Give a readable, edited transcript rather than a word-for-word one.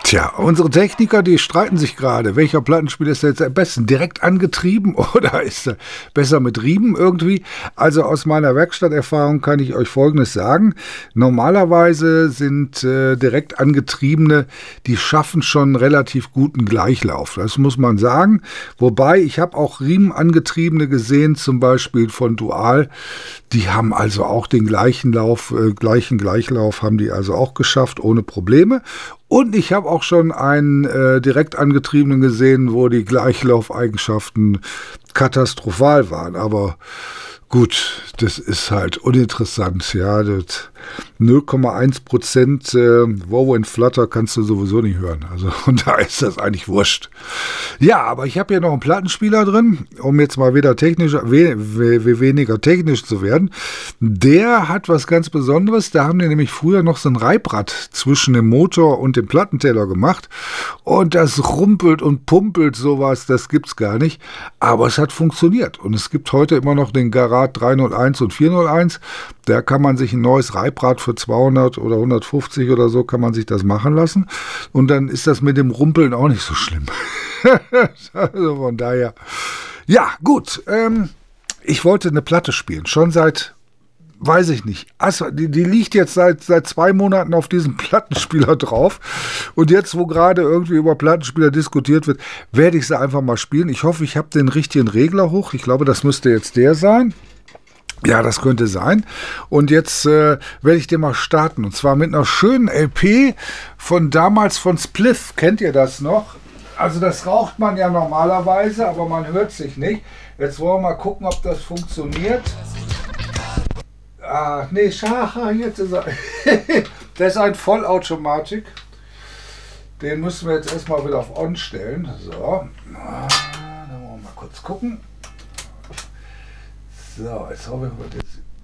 Tja, unsere Techniker, die streiten sich gerade. Welcher Plattenspieler ist jetzt am besten? Direkt angetrieben oder ist er besser mit Riemen irgendwie? Also aus meiner Werkstatterfahrung kann ich euch Folgendes sagen. Normalerweise sind direkt angetriebene, die schaffen schon relativ guten Gleichlauf. Das muss man sagen. Wobei, ich habe auch riemenangetriebene gesehen, zum Beispiel von Dual. Die haben also auch den gleichen Gleichlauf haben die also auch geschafft, ohne Probleme. Und ich habe auch schon einen direkt angetriebenen gesehen, wo die Gleichlaufeigenschaften katastrophal waren. Aber gut, das ist halt uninteressant. Ja, das 0,1% Wow and Flutter kannst du sowieso nicht hören. Also von da ist das eigentlich wurscht. Ja, aber ich habe hier noch einen Plattenspieler drin, um jetzt mal wieder weniger technisch zu werden. Der hat was ganz Besonderes. Da haben die nämlich früher noch so ein Reibrad zwischen dem Motor und dem Plattenteller gemacht. Und das rumpelt und pumpelt sowas, das gibt's gar nicht. Aber es hat funktioniert. Und es gibt heute immer noch den Garat 301 und 401. Da kann man sich ein neues Reibrad für 200 oder 150 oder so, kann man sich das machen lassen. Und dann ist das mit dem Rumpeln auch nicht so schlimm. Also von daher. Ja, gut. Ich wollte eine Platte spielen. Schon seit, weiß ich nicht. Also, die liegt jetzt seit 2 Monaten auf diesem Plattenspieler drauf. Und jetzt, wo gerade irgendwie über Plattenspieler diskutiert wird, werde ich sie einfach mal spielen. Ich hoffe, ich habe den richtigen Regler hoch. Ich glaube, das müsste jetzt der sein. Ja, das könnte sein. Und jetzt werde ich den mal starten. Und zwar mit einer schönen LP von damals von Spliff. Kennt ihr das noch? Also das raucht man ja normalerweise, aber man hört sich nicht. Jetzt wollen wir mal gucken, ob das funktioniert. Ah, nee, Schacha, jetzt ist er. Das ist ein Vollautomatik. Den müssen wir jetzt erstmal wieder auf On stellen. So. Dann wollen wir mal kurz gucken. So, jetzt hoffe ich,